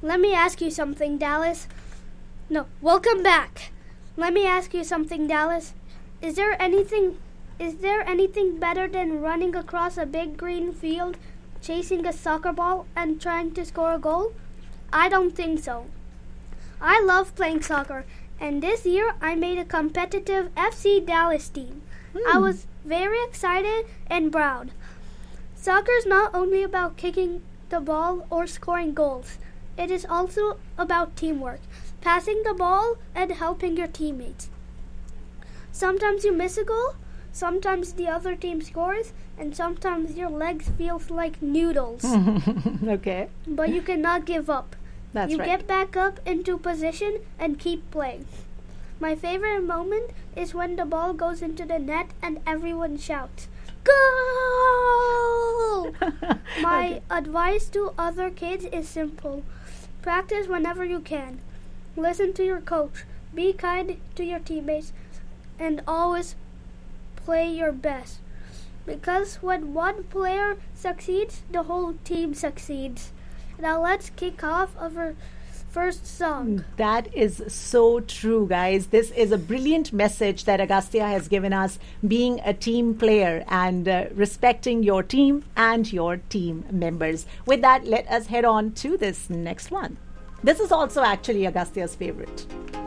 Let me ask you something, Dallas. No, welcome back. Let me ask you something, Dallas. Is there anything better than running across a big green field, chasing a soccer ball, and trying to score a goal? I don't think so. I love playing soccer, and this year I made a competitive FC Dallas team. I was very excited and proud. Soccer is not only about kicking the ball or scoring goals. It is also about teamwork, passing the ball and helping your teammates. Sometimes you miss a goal, sometimes the other team scores, and sometimes your legs feel like noodles. Okay. But you cannot give up. That's right. You get back up into position and keep playing. My favorite moment is when the ball goes into the net and everyone shouts, "Goal!" My advice to other kids is simple. Practice whenever you can. Listen to your coach. Be kind to your teammates. And always play your best. Because when one player succeeds, the whole team succeeds. Now let's kick off our first song. That is so true, guys. This is a brilliant message that Agastya has given us, being a team player and respecting your team and your team members. With that, let us head on to this next one. This is also actually Agastya's favorite.